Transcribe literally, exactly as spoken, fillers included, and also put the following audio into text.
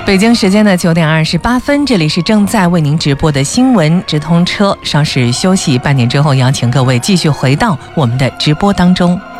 北京时间的九点二十八分，这里是正在为您直播的新闻直通车，稍事休息半点之后，邀请各位继续回到我们的直播当中。